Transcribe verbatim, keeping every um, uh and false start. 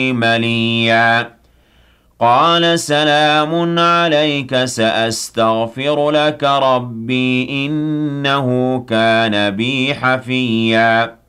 مليا قال سلام عليك سأستغفر لك ربي إنه كان بي حفيا